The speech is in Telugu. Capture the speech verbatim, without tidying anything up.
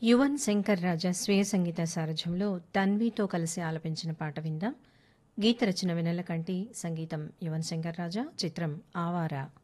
యువన్ శంకర్ రాజా స్వీయ సంగీత సారథ్యంలో తన్వీతో కలిసి ఆలపించిన పాట విందాం. గీత రచన వెన్నెలకంటి, సంగీతం యువన్ శంకర్ రాజా, చిత్రం ఆవారా.